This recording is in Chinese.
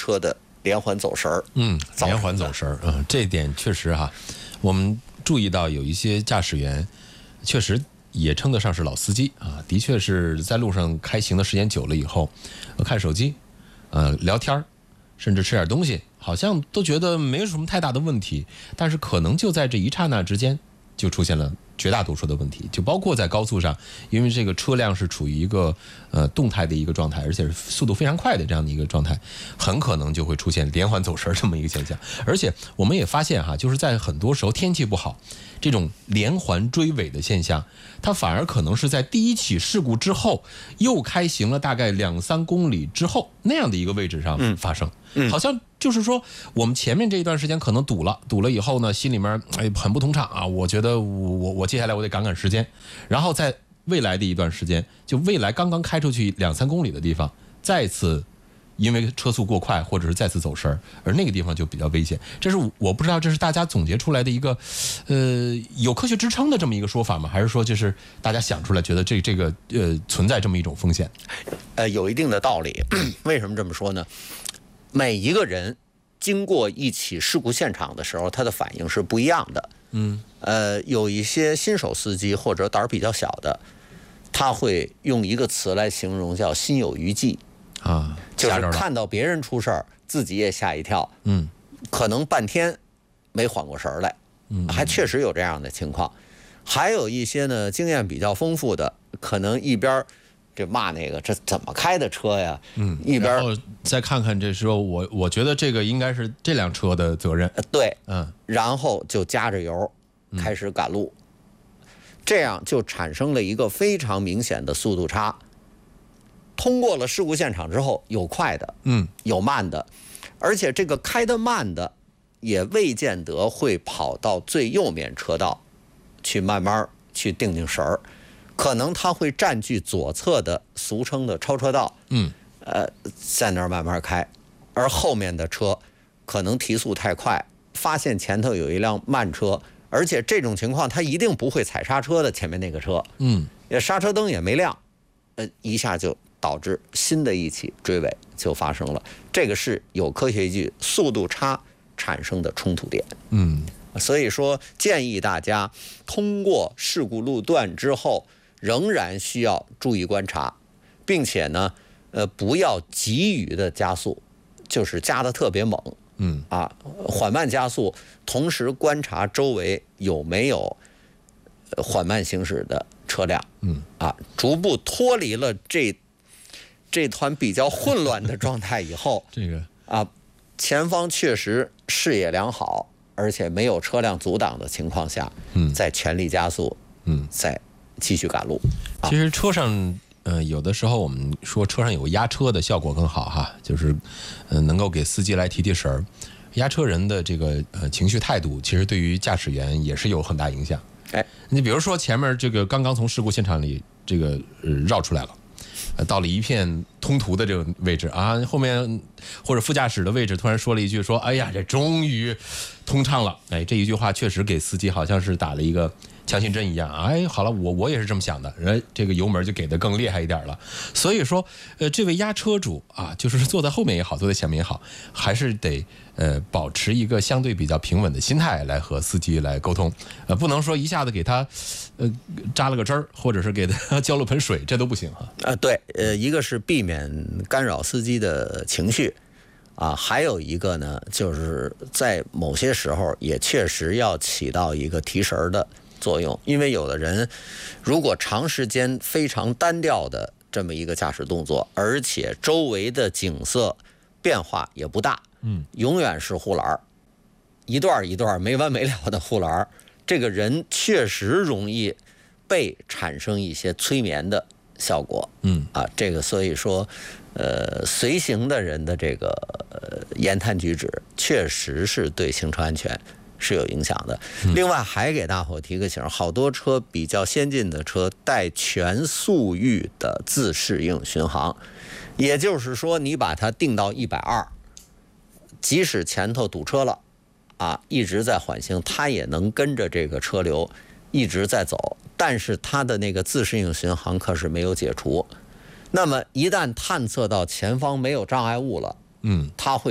车的连环走神儿。 连环走神儿，这一点确实哈，我们注意到有一些驾驶员确实也称得上是老司机啊，的确是在路上开行的时间久了以后，看手机，聊天，甚至吃点东西，好像都觉得没有什么太大的问题，但是可能就在这一刹那之间，就出现了绝大多数的问题，就包括在高速上，因为这个车辆是处于一个动态的一个状态，而且是速度非常快的这样的一个状态，很可能就会出现连环走神这么一个现象。而且我们也发现哈，就是在很多时候天气不好，这种连环追尾的现象，它反而可能是在第一起事故之后，又开行了大概2-3公里之后那样的一个位置上发生。好像就是说，我们前面这一段时间可能堵了以后呢，心里面很不通畅啊。我觉得我接下来我得赶时间，然后在未来的一段时间，就未来刚刚开出去2-3公里的地方，再次因为车速过快或者是再次走神，而那个地方就比较危险。这是我不知道这是大家总结出来的一个有科学支撑的这么一个说法吗？还是说就是大家想出来觉得这个存在这么一种风险？ 有一定的道理。为什么这么说呢？每一个人经过一起事故现场的时候，他的反应是不一样的。有一些新手司机或者胆儿比较小的，他会用一个词来形容，叫心有余悸啊，就是看到别人出事儿，自己也吓一跳。可能半天没缓过神来。还确实有这样的情况。还有一些呢，经验比较丰富的，可能一边这骂那个这怎么开的车呀？一边然后再看看这时候我觉得这个应该是这辆车的责任。 对，然后就加着油开始赶路，这样就产生了一个非常明显的速度差。通过了事故现场之后，有快的，有慢的，而且这个开得慢的也未见得会跑到最右面车道去慢慢去定神儿。可能他会占据左侧的俗称的超车道，在那儿慢慢开，而后面的车可能提速太快，发现前头有一辆慢车，而且这种情况他一定不会踩刹车的，前面那个车，也刹车灯也没亮，一下就导致新的一起追尾就发生了。这个是有科学依据，速度差产生的冲突点。所以说建议大家通过事故路段之后，仍然需要注意观察，并且呢，不要急于的加速，就是加的特别猛，缓慢加速，同时观察周围有没有缓慢行驶的车辆，逐步脱离了这团比较混乱的状态以后，前方确实视野良好，而且没有车辆阻挡的情况下，再全力加速，再继续赶路。 其实车上，有的时候我们说车上有压车的效果更好哈，就是能够给司机来提神儿。压车人的这个情绪态度，其实对于驾驶员也是有很大影响。你比如说前面这个刚刚从事故现场里这个绕出来了。到了一片通途的这个位置啊，后面或者副驾驶的位置突然说了一句说：“哎呀，这终于通畅了。”这一句话确实给司机好像是打了一个强心针一样。好了，我也是这么想的，这个油门就给得更厉害一点了。所以说，这位压车主啊，就是坐在后面也好，坐在前面也好，还是得保持一个相对比较平稳的心态来和司机来沟通，不能说一下子给他扎了个针儿，或者是给他浇了盆水，这都不行哈。 对，一个是避免干扰司机的情绪，还有一个呢，就是在某些时候也确实要起到一个提神的作用，因为有的人如果长时间非常单调的这么一个驾驶动作，而且周围的景色变化也不大，永远是护栏，一段一段没完没了的护栏，这个人确实容易被产生一些催眠的效果。这个所以说，随行的人的这个言谈举止，确实是对行车安全是有影响的。另外还给大伙提个醒，好多车比较先进的车带全速域的自适应巡航，也就是说你把它定到120，即使前头堵车了一直在缓行，它也能跟着这个车流一直在走，但是它的那个自适应巡航可是没有解除。那么一旦探测到前方没有障碍物了，它会